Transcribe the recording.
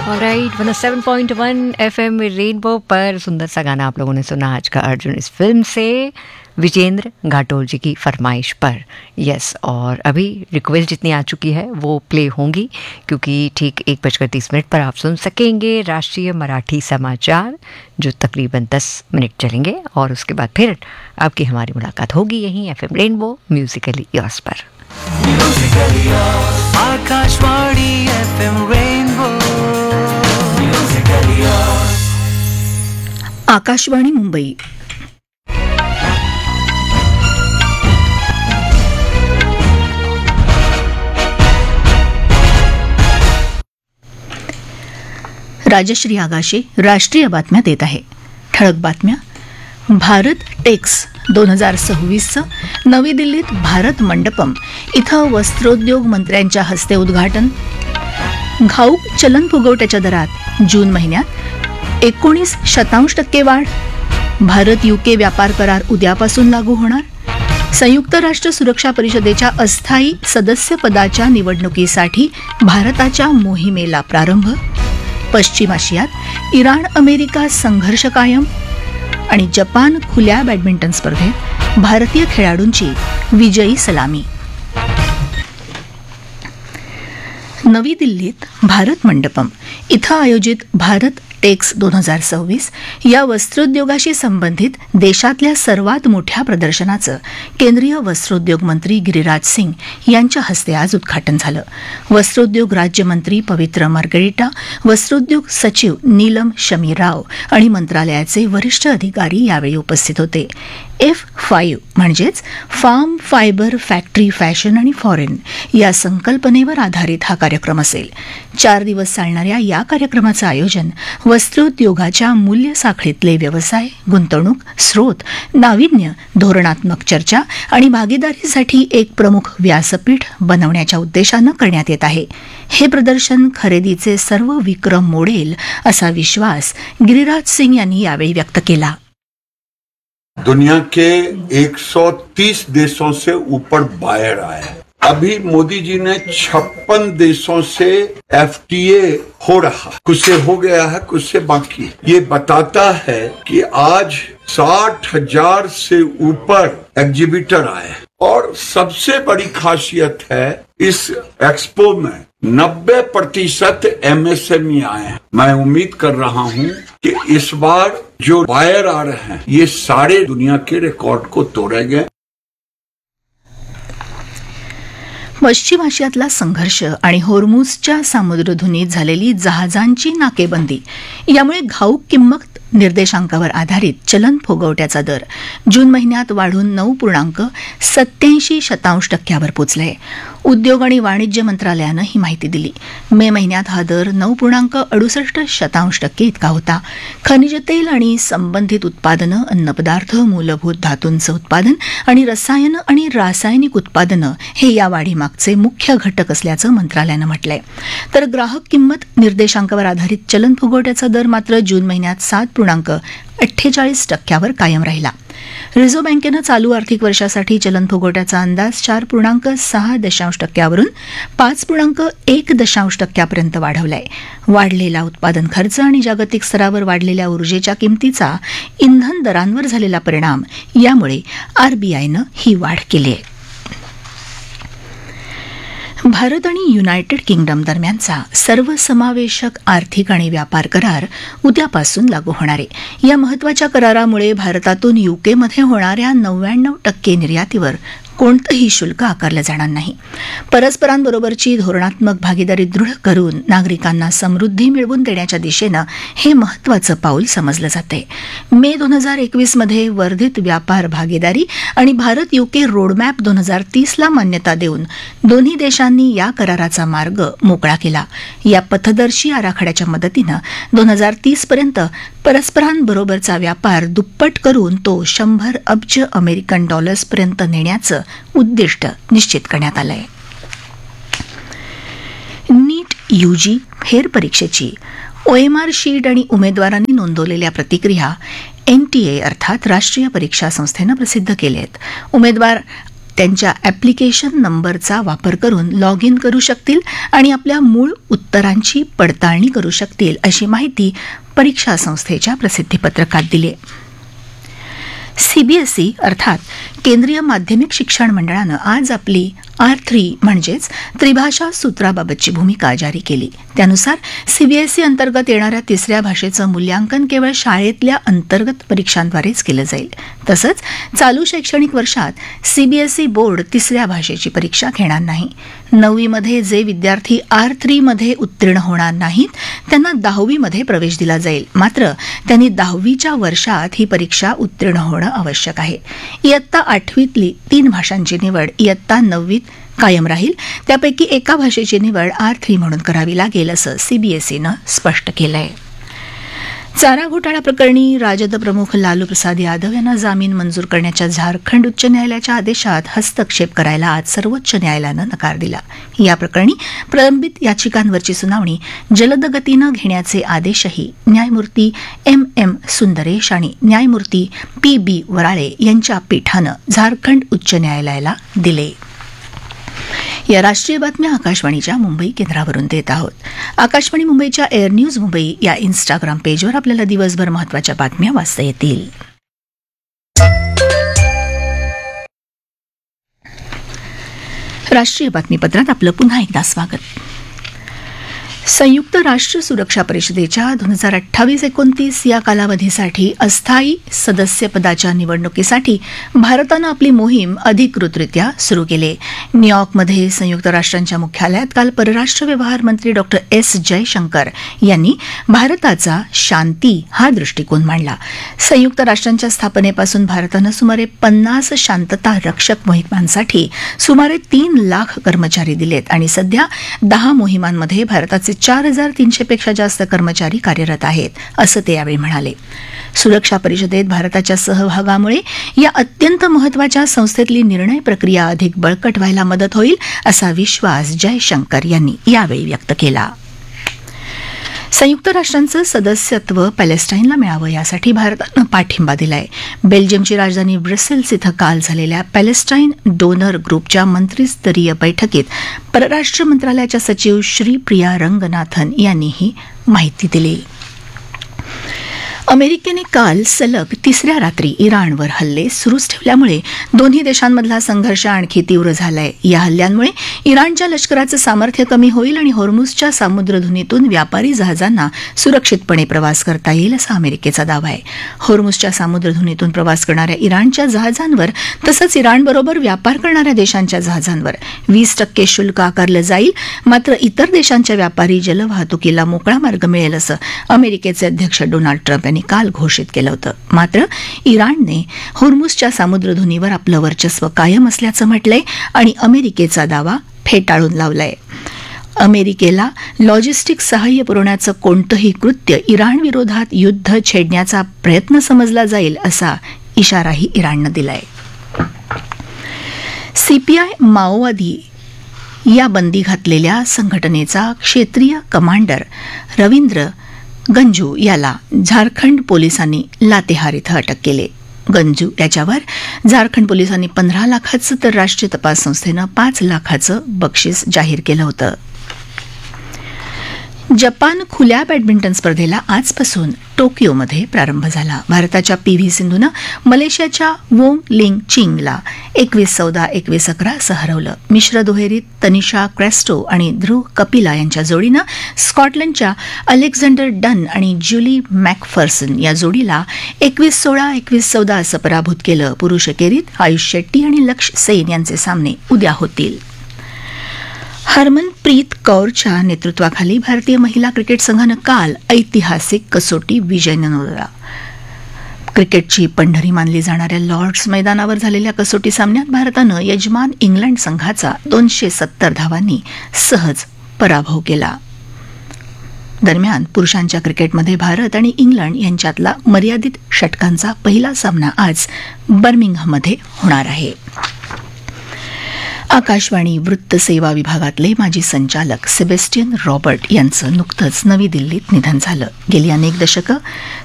Alright 107.1 FM में rainbow पर सुंदर सा गाना आप लोगों ने सुना आज का अर्जुन इस फिल्म से विजेंद्र घाटोल जी की फरमाइश पर। यस, और अभी रिक्वेस्ट जितनी आ चुकी है वो प्ले होंगी क्योंकि ठीक 1:30 पर आप सुन सकेंगे राष्ट्रीय मराठी समाचार जो तकरीबन 10 मिनट चलेंगे और उसके बाद फिर आपकी हमारी मुलाकात होगी यहीं FM रेनबो म्यूजिकली यॉर्स पर। Akashvani FM rainbow Musically यॉर्स। Akashvani Mumbai. Rajshri Agashe राष्ट्रीय बातम्या देत आहे। ठळक बातम्या। भारत टेक्स 2026चं नवी दिल्लीत भारत मंडपम इथं वस्त्रोद्योग मंत्र्यांच्या हस्ते उद्घाटन। घाऊक चलन फुगवट्याच्या दरात जून महिन्यात 19% वाढ। भारत UK व्यापार करार उद्यापासून लागू होणार। संयुक्त राष्ट्र सुरक्षा परिषदेच्या अस्थायी सदस्यपदाच्या निवडणुकीसाठी भारताच्या मोहिमेला प्रारंभ। पश्चिम आशियात इराण अमेरिका संघर्ष कायम आणि जपान खुल्या बॅडमिंटन स्पर्धेत भारतीय खेळाडूंची विजयी सलामी। नवी दिल्लीत भारत मंडपम इथं आयोजित भारत टेक्स 2026 या वस्त्रोद्योगाशी संबंधित देशातल्या सर्वात मोठ्या प्रदर्शनाचं केंद्रीय वस्त्रोद्योग मंत्री गिरिराज सिंग यांच्या हस्ते आज उद्घाटन झालं। वस्त्रोद्योग राज्यमंत्री पवित्र मार्गरिटा, वस्त्रोद्योग सचिव नीलम शमी राव आणि मंत्रालयाचे वरिष्ठ अधिकारी यावेळी उपस्थित होते। F5 म्हणजेच फार्म फायबर फॅक्टरी फॅशन आणि फॉरेन या संकल्पनेवर आधारित हा कार्यक्रम असेल। 4 दिवस चालणाऱ्या या कार्यक्रमाचं आयोजन वस्त्रोद्योगाच्या मूल्य साखळीतले व्यवसाय, गुंतवणूक, स्रोत, नाविन्य, धोरणात्मक चर्चा आणि भागीदारीसाठी एक प्रमुख व्यासपीठ बनवण्याच्या उद्देशानं करण्यात येत आहे। हे प्रदर्शन खरेदीचे सर्व विक्रम मोडेल असा विश्वास गिरिराज सिंग यांनी यावेळी व्यक्त केला। दुनिया के 130 देशों से ऊपर बायर आए हैं। अभी मोदी जी ने 56 देशों से FTA हो रहा, कुछ से हो गया है, कुछ से बाकी है। ये बताता है कि आज 60,000 से ऊपर एग्जीबिटर आए हैं और सबसे बड़ी खासियत है इस एक्सपो में 90% MSME आए हैं। मैं उम्मीद कर रहा हूं कि इस बार जो बायर आ रहे हैं ये सारे दुनिया के रिकॉर्ड को तोड़ेंगे। पश्चिम आशियातला संघर्ष आणि होर्मुझच्या सामुद्रधुनीत झालेली जहाजांची नाकेबंदी यामुळे घाऊक किंमत निर्देशांकावर आधारित चलन फुगवट्याचा दर जून महिन्यात वाढून 9.87% पोचलाय। उद्योग आणि वाणिज्य मंत्रालयानं ही माहिती दिली। मे महिन्यात हा दर 9.68% इतका होता। खनिज तेल आणि संबंधित उत्पादनं, अन्नपदार्थ, मूलभूत धातूंचं उत्पादन आणि रसायनं आणि रासायनिक उत्पादनं हे या वाढीमागचे मुख्य घटक असल्याचं मंत्रालयानं म्हटलंय। तर ग्राहक किंमत निर्देशांकावर आधारित चलन फुगवट्याचा दर मात्र जून महिन्यात 7.48% कायम राहिला। रिझर्व्ह बँकेनं चालू आर्थिक वर्षासाठी चलन फुगवट्याचा अंदाज 4.6% वरून 5.1% पर्यंत वाढवलाय। वाढलेला उत्पादन खर्च आणि जागतिक स्तरावर वाढलेल्या ऊर्जेच्या किमतीचा इंधन दरांवर झालेला परिणाम यामुळे RBIनं ही वाढ केली आहे। भारत आणि युनायटेड किंगडम दरम्यानचा सर्वसमावेशक आर्थिक आणि व्यापार करार उद्यापासून लागू होणार आहे। या महत्त्वाच्या करारामुळे भारतातून UKमध्ये होणाऱ्या 99% निर्यातीवर कोणतंही शुल्क आकारलं जाणार नाही। परस्परांबरोबरची धोरणात्मक भागीदारी दृढ करून नागरिकांना समृद्धी मिळवून देण्याच्या दिशेनं हे महत्त्वाचं पाऊल समजलं जातंय। मे 2021 मध्ये वर्धित व्यापार भागीदारी आणि भारत UK रोडमॅप 2030ला मान्यता देऊन दोन्ही देशांनी या कराराचा मार्ग मोकळा केला। या पथदर्शी आराखड्याच्या मदतीनं 2030 पर्यंत परस्परांबरोबरचा व्यापार दुप्पट करून तो $100 अब्ज पर्यंत नेण्याचं उद्दिष्ट निश्चित करण्यात आलंय। नीट UG फेरपरीक्षेची OMR शीट आणि उमेदवारांनी नोंदवलेल्या प्रतिक्रिया NTA अर्थात राष्ट्रीय परीक्षा संस्थेनं प्रसिद्ध केल्या आहेत। उमेदवार त्यांच्या ॲप्लिकेशन नंबरचा वापर करून लॉग इन करू शकतील आणि आपल्या मूळ उत्तरांची पडताळणी करू शकतील, अशी माहिती परीक्षा संस्थेच्या प्रसिद्धीपत्रकात दिली आहे. सीबीएसई अर्थात केंद्रीय माध्यमिक शिक्षण मंडळानं आज आपली R3 म्हणजेच त्रिभाषा सूत्राबाबतची भूमिका जारी केली. त्यानुसार सीबीएसई अंतर्गत येणाऱ्या तिसऱ्या भाषेचं मूल्यांकन केवळ शाळेतल्या अंतर्गत परीक्षांद्वारेच केलं जाईल. तसंच चालू शैक्षणिक वर्षात सीबीएसई बोर्ड तिसऱ्या भाषेची परीक्षा घेणार नाही. 9वीमध्ये जे विद्यार्थी R3 मध्ये उत्तीर्ण होणार नाहीत त्यांना 10वीमध्ये प्रवेश दिला जाईल. मात्र त्यांनी 10वीच्या वर्षात ही परीक्षा उत्तीर्ण होणं आवश्यक आहे. इयत्ता 8वीतली 3 भाषांची निवड इयत्ता 9वीत कायम राहील. त्यापैकी एका भाषेची निवड R3 म्हणून करावी लागेल, असं सीबीएसईनं स्पष्ट केलं आहे. चारा घोटाळा प्रकरणी राजद प्रमुख लालू प्रसाद यादव यांना जामीन मंजूर करण्याच्या झारखंड उच्च न्यायालयाच्या आदेशात हस्तक्षेप करायला आज सर्वोच्च न्यायालयानं नकार दिला. या प्रकरणी प्रलंबित याचिकांवरची सुनावणी जलद गतीनं घेण्याचे आदेशही न्यायमूर्ती MM सुंदरेश आणि न्यायमूर्ती PB वराळे यांच्या पीठानं झारखंड उच्च न्यायालयाला दिले. या राष्ट्रीय बातम्या आकाशवाणीच्या मुंबई केंद्रावरून देत आहोत. आकाशवाणी मुंबईच्या एअर न्यूज मुंबई या इंस्टाग्राम पेजवर आपल्याला दिवसभर महत्त्वाच्या बातम्या वाचता येतील. राष्ट्रीय बातमीपत्रात आपलं पुन्हा एकदा स्वागत. संयुक्त राष्ट्र सुरक्षा परिषदेच्या 2028-29 या कालावधीसाठी अस्थायी सदस्यपदाच्या निवडणुकीसाठी भारतानं आपली मोहीम अधिकृतरित्या सुरू केली. न्यूयॉर्कमध्ये संयुक्त राष्ट्रांच्या मुख्यालयात काल परराष्ट्र व्यवहार मंत्री डॉ. S. जयशंकर यांनी भारताचा शांती हा दृष्टिकोन मांडला. संयुक्त राष्ट्रांच्या स्थापनेपासून भारतानं सुमारे 50 शांतता रक्षक मोहिमांसाठी सुमारे 3 लाख कर्मचारी दिलेत आणि सध्या 10 मोहिमांमध्ये भारताचे 4,300 पेक्षा जास्त कर्मचारी कार्यरत आहेत, असं ते यावेळी म्हणाले. सुरक्षा परिषदेत भारताच्या सहभागामुळे या अत्यंत महत्त्वाच्या संस्थेतली निर्णय प्रक्रिया अधिक बळकट व्हायला मदत होईल, असा विश्वास जयशंकर यांनी यावेळी व्यक्त केला. संयुक्त राष्ट्रांचं सदस्यत्व पॅलेस्टाईनला मिळावं यासाठी भारतानं पाठिंबा दिलाय. बेल्जियमची राजधानी ब्रसेल्स इथं काल झालेल्या पॅलेस्टाईन डोनर ग्रुपच्या मंत्रीस्तरीय बैठकीत परराष्ट्र मंत्रालयाच्या सचिव श्रीप्रिया रंगनाथन यांनी ही माहिती दिली. अमेरिकेने काल सलग 3ऱ्या रात्री इराणवर हल्ले सुरूच ठेवल्यामुळे दोन्ही देशांमधला संघर्ष आणखी तीव्र झालाय. या हल्ल्यांमुळे इराणच्या लष्कराचं सामर्थ्य कमी होईल आणि होर्मुझच्या सामुद्रधुनीतून व्यापारी जहाजांना सुरक्षितपणे प्रवास करता येईल, असा अमेरिकेचा दावा आहे. होर्मुझच्या सामुद्रधुनीतून प्रवास करणाऱ्या इराणच्या जहाजांवर तसंच इराणबरोबर व्यापार करणाऱ्या देशांच्या जहाजांवर 20% शुल्क आकारलं जाईल. मात्र इतर देशांच्या व्यापारी जलवाहतुकीला मोकळा मार्ग मिळेल, असं अमेरिकेचे अध्यक्ष डोनाल्ड ट्रम्प काल घोषित केलं होतं. मात्र इराणने होर्मुझच्या सामुद्रधुनीवर आपलं वर्चस्व कायम असल्याचं म्हटलंय आणि अमेरिकेचा दावा फेटाळून लावलाय. अमेरिकेला लॉजिस्टिक सहाय्य पुरवण्याचं कोणतंही कृत्य इराण विरोधात युद्ध छेडण्याचा प्रयत्न समजला जाईल, असा इशाराही इराणनं दिलाय. CPI माओवादी या बंदी घातलेल्या संघटनेचा क्षेत्रीय कमांडर रवींद्र गंजू याला झारखंड पोलिसांनी लातेहार इथं अटक केली. गंजू याच्यावर झारखंड पोलिसांनी 15 लाखाचं तर राष्ट्रीय तपास संस्थेनं 5 लाखाचं बक्षीस जाहीर केलं होतं. जपान खुल्या बॅडमिंटन स्पर्धेला आजपासून टोकियोमध्ये प्रारंभ झाला. भारताच्या PV सिंधूनं मलेशियाच्या वोंग लिंग चिंगला 21-14, 21-11 असं हरवलं. मिश्र दुहेरीत तनिषा क्रेस्टो आणि ध्रुव कपिला यांच्या जोडीनं स्कॉटलंडच्या अलेक्झांडर डन आणि ज्युली मॅकफर्सन या जोडीला 21-16, 21-14 असं पराभूत केलं. पुरुष एकेरीत आयुष शेट्टी आणि लक्ष्य सेन यांचे सामने उद्या होतील. हरमनप्रीत कौरच्या नेतृत्वाखाली भारतीय महिला क्रिकेट संघानं काल ऐतिहासिक कसोटी विजय नोंदवला. क्रिकेटची पंढरी मानली जाणाऱ्या लॉर्ड्स मैदानावर झालेल्या कसोटी सामन्यात भारतानं यजमान इंग्लंड संघाचा 270 धावांनी सहज पराभव केला. दरम्यान पुरुषांच्या क्रिकेटमध्ये भारत आणि इंग्लंड यांच्यातला मर्यादित षटकांचा पहिला सामना आज बर्मिंगहममध्ये होणार आहे. आकाशवाणी वृत्त सेवा विभागातले माजी संचालक सेबेस्टियन रॉबर्ट यांचं नुकतंच नवी दिल्लीत निधन झालं. गेली अनेक दशकं